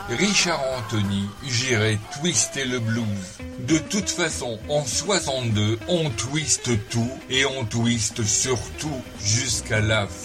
Richard Anthony, j'irai twister le blues. De toute façon, en 62, on twiste tout et on twiste surtout jusqu'à la fin.